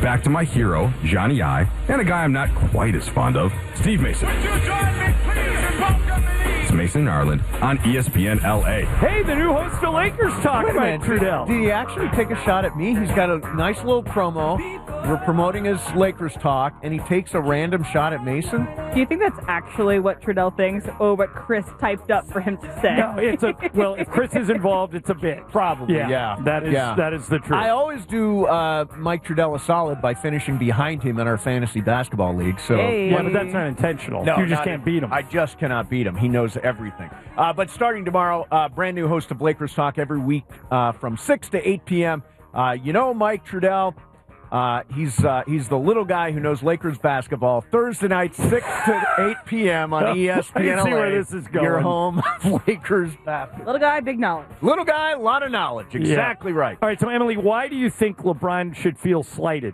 back to my hero, Johnny I, and a guy I'm not quite as fond of, Steve Mason. Would you join me, please, and welcome me? It's Mason and Arlen on ESPN LA. Hey, the new host of Lakers Talk, Mike Trudell. Did he actually take a shot at me? He's got a nice little promo. We're promoting his Lakers Talk, and he takes a random shot at Mason? Do you think that's actually what Trudell thinks, or what Chris typed up for him to say? No, well, if Chris is involved, it's a bit. Probably, yeah. That is the truth. I always do Mike Trudell a solid by finishing behind him in our fantasy basketball league. So, Yeah, but that's not intentional. No, you just can't beat him. I just cannot beat him. He knows everything. But starting tomorrow, brand new host of Lakers Talk every week from 6 to 8 p.m. Mike Trudell. He's the little guy who knows Lakers basketball. Thursday night, 6 to 8 p.m. on ESPN. I see where this is going. Your home Lakers basketball. Little guy, big knowledge. Little guy, a lot of knowledge. Exactly right. All right, so Emily, why do you think LeBron should feel slighted?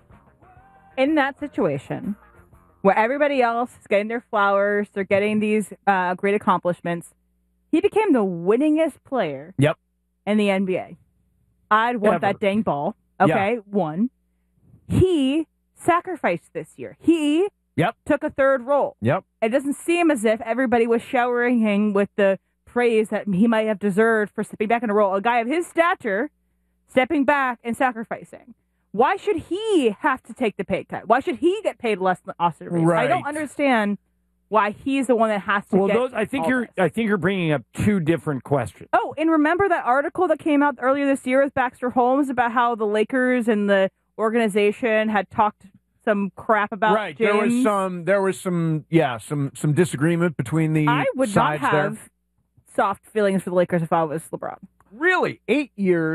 In that situation, where everybody else is getting their flowers, they're getting these great accomplishments, he became the winningest player in the NBA. I'd want that dang ball. Okay, one. He sacrificed this year. He took a third role. It doesn't seem as if everybody was showering him with the praise that he might have deserved for stepping back in a role. A guy of his stature stepping back and sacrificing. Why should he have to take the pay cut? Why should he get paid less than Austin Reeves? Right. I don't understand why he's the one that has to get I think you're bringing up two different questions. Oh, and remember that article that came out earlier this year with Baxter Holmes about how the Lakers and the organization had talked some crap about James? There was some disagreement between the I would not sides have soft feelings for the Lakers if I was LeBron. Really? 8 years.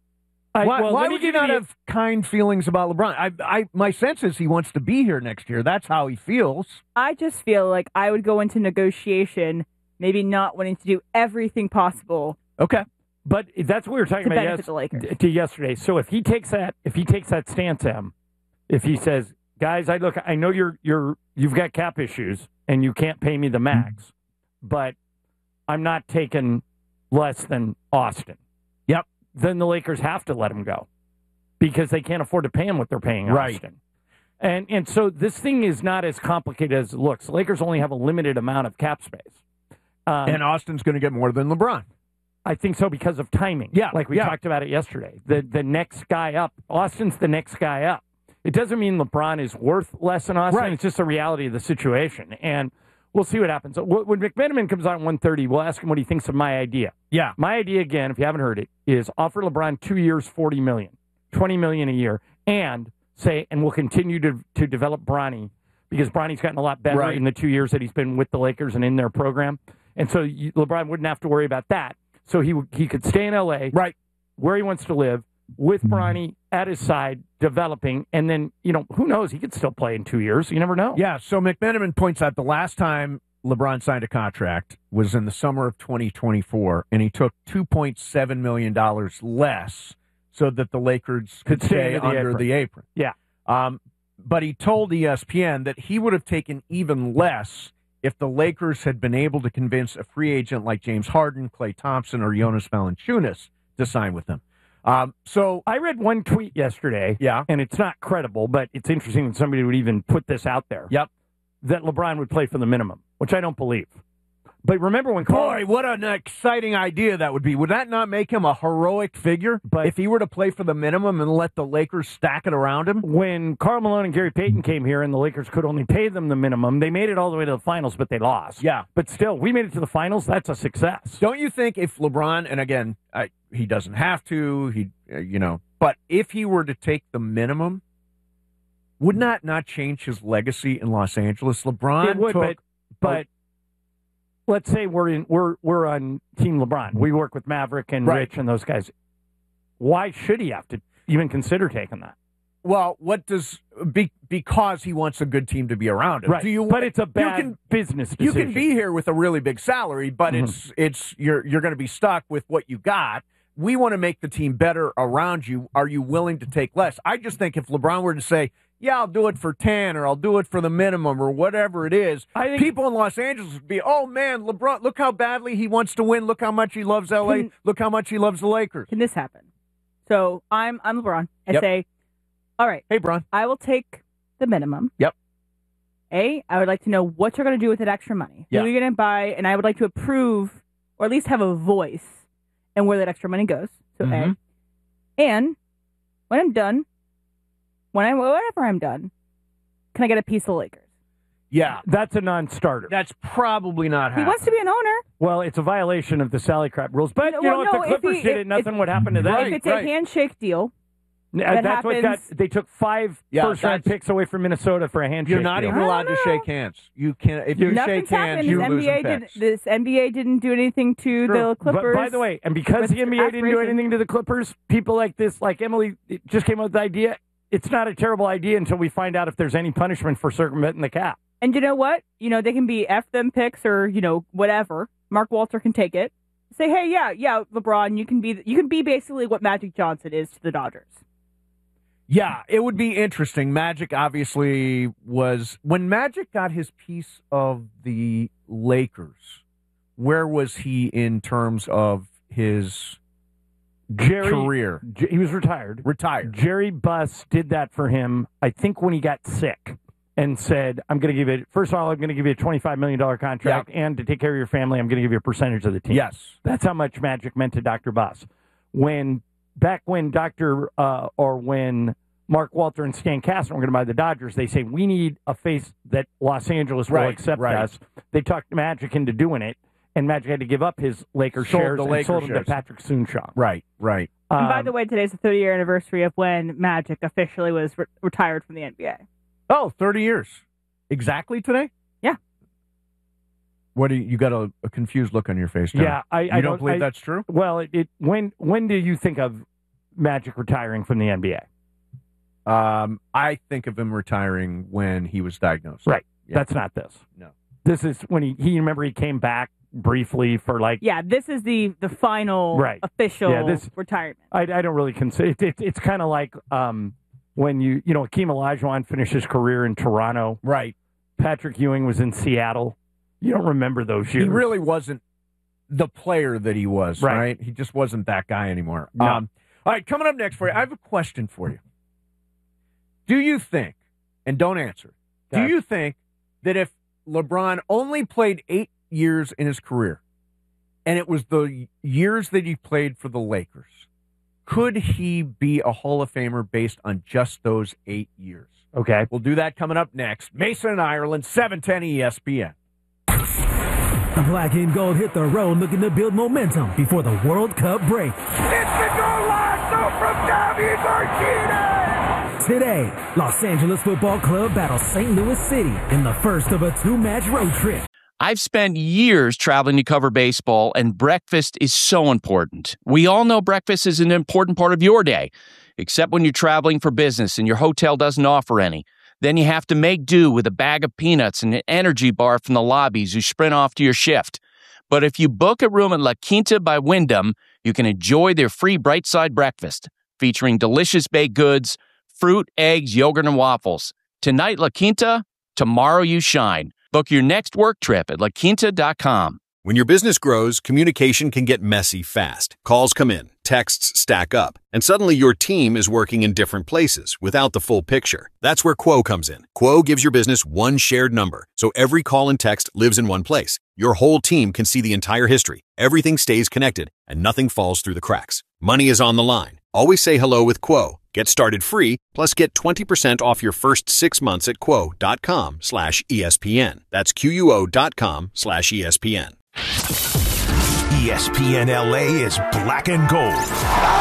Why would you not have kind feelings about LeBron? My sense is he wants to be here next year. That's how he feels. I just feel like I would go into negotiation maybe not wanting to do everything possible. Okay. But that's what we were talking about yesterday. So if he takes that stance, if he says, guys, I know you've got cap issues and you can't pay me the max, but I'm not taking less than Austin. Then the Lakers have to let him go because they can't afford to pay him what they're paying Austin. And so this thing is not as complicated as it looks. The Lakers only have a limited amount of cap space. And Austin's going to get more than LeBron. I think so because of timing. Like we talked about it yesterday. The next guy up, Austin's the next guy up. It doesn't mean LeBron is worth less than Austin. Right. It's just the reality of the situation. And we'll see what happens. When McMenamin comes out at 1:30, we'll ask him what he thinks of my idea. My idea, again, if you haven't heard it, is offer LeBron 2 years, $40 million, $20 million a year, and we'll continue to develop Bronny because Bronny's gotten a lot better in the 2 years that he's been with the Lakers and in their program. And so LeBron wouldn't have to worry about that. So he could stay in L.A., where he wants to live, with Bronny at his side, developing, and then, who knows, he could still play in 2 years. You never know. Yeah, so McMenamin points out the last time LeBron signed a contract was in the summer of 2024, and he took $2.7 million less so that the Lakers could stay under the apron. But he told ESPN that he would have taken even less if the Lakers had been able to convince a free agent like James Harden, Klay Thompson, or Jonas Valanciunas to sign with them. So I read one tweet yesterday, and it's not credible, but it's interesting that somebody would even put this out there. That LeBron would play for the minimum, which I don't believe. But remember when Boy, what an exciting idea that would be. Would that not make him a heroic figure if he were to play for the minimum and let the Lakers stack it around him? When Karl Malone and Gary Payton came here and the Lakers could only pay them the minimum, they made it all the way to the finals, but they lost. But still, we made it to the finals. That's a success. Don't you think if LeBron, and again, he doesn't have to, but if he were to take the minimum, would that not change his legacy in Los Angeles? LeBron it would, but let's say we're on Team LeBron. We work with Maverick and Rich and those guys. Why should he have to even consider taking that? Well, because he wants a good team to be around him. But it's a bad business decision. You can be here with a really big salary, but you're going to be stuck with what you got. We want to make the team better around you. Are you willing to take less? I just think if LeBron were to say, I'll do it for 10 or I'll do it for the minimum or whatever it is, people in Los Angeles would be, oh, man, LeBron, look how badly he wants to win. Look how much he loves L.A. Look how much he loves the Lakers. Can this happen? So I'm LeBron. I say, All right. Hey, Bron. I will take the minimum. Yep. I would like to know what you're going to do with that extra money. Yeah. Who you're going to buy, and I would like to approve or at least have a voice in where that extra money goes. So A. And when I'm done, whenever I'm done, can I get a piece of the Lakers? Yeah. That's a non-starter. That's probably not happening. He wants to be an owner. Well, it's a violation of the Sally Crap rules. But, if the Clippers did it, nothing would happen to them. If it's a handshake deal, that's what they took 5 first-round picks away from Minnesota for a handshake You're not deal. even allowed to shake hands. You can't. If you shake hands, you lose picks. This NBA didn't do anything to the Clippers. But by the way, and because the NBA didn't do anything to the Clippers, people like this, like Emily, just came up with the idea. It's not a terrible idea until we find out if there's any punishment for circumventing the cap. And you know what? They can be F them picks or, whatever. Mark Walter can take it. Say, hey, yeah, LeBron, you can be basically what Magic Johnson is to the Dodgers. Yeah, it would be interesting. Magic obviously was... When Magic got his piece of the Lakers, where was he in terms of his career? He was retired. Jerry Buss did that for him, I think, when he got sick. And said, I'm going to give it, first of all, I'm going to give you a $25 million contract, and to take care of your family, I'm going to give you a percentage of the team. Yes. That's how much Magic meant to Dr. Buss. When Mark Walter and Stan Kasten were going to buy the Dodgers, they say, we need a face that Los Angeles will accept us. They talked Magic into doing it, and Magic had to give up his Lakers shares and sold them to Patrick Soonshaw. Right. And by the way, today's the 30-year anniversary of when Magic officially was retired from the NBA. Oh, 30 years. Exactly today? Yeah. What do you got a confused look on your face, Tom? Yeah, I don't believe that's true? Well, when do you think of Magic retiring from the NBA? I think of him retiring when he was diagnosed. Right. Yeah. That's not this. No. This is when he remember he came back briefly for this is the final official retirement. I don't really consider it's kind of like when Hakeem Olajuwon finished his career in Toronto. Right. Patrick Ewing was in Seattle. You don't remember those years. He really wasn't the player that he was, right? He just wasn't that guy anymore. No. All right, coming up next for you, I have a question for you. Do you think, and don't answer, do you think that if LeBron only played 8 years in his career, and it was the years that he played for the Lakers, could he be a Hall of Famer based on just those 8 years? Okay. We'll do that coming up next. Mason and Ireland, 710 ESPN. The black and gold hit the road looking to build momentum before the World Cup break. It's the goal line, so from David Martinez! Today, Los Angeles Football Club battles St. Louis City in the first of a 2-match road trip. I've spent years traveling to cover baseball, and breakfast is so important. We all know breakfast is an important part of your day, except when you're traveling for business and your hotel doesn't offer any. Then you have to make do with a bag of peanuts and an energy bar from the lobbies you sprint off to your shift. But if you book a room at La Quinta by Wyndham, you can enjoy their free Bright Side breakfast, featuring delicious baked goods, fruit, eggs, yogurt, and waffles. Tonight, La Quinta, tomorrow you shine. Book your next work trip at laquinta.com. When your business grows, communication can get messy fast. Calls come in, texts stack up, and suddenly your team is working in different places without the full picture. That's where Quo comes in. Quo gives your business one shared number, so every call and text lives in one place. Your whole team can see the entire history. Everything stays connected, and nothing falls through the cracks. Money is on the line. Always say hello with Quo. Get started free, plus get 20% off your first 6 months at quo.com/ESPN. That's QUO.com/ESPN. ESPN LA is black and gold.